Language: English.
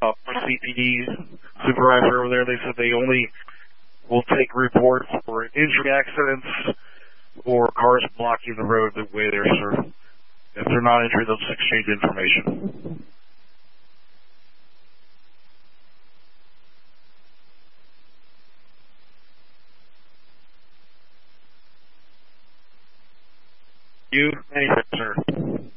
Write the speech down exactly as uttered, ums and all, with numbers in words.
uh, C P D supervisor over there. They said they only will take reports for injury accidents or cars blocking the road the way they're served. If they're not injured, they'll just exchange information. You, thank you, sir.